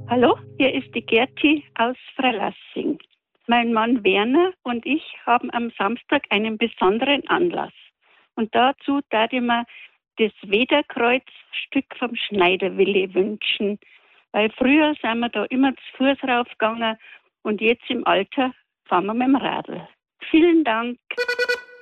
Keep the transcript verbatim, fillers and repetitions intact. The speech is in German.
Hallo, hier ist die Gerti aus Freilassing. Mein Mann Werner und ich haben am Samstag einen besonderen Anlass. Und dazu darf ich mir das Wederkreuzstück vom Schneiderwilli wünschen. Weil früher sind wir da immer zu Fuß raufgegangen und jetzt im Alter fahren wir mit dem Radl. Vielen Dank.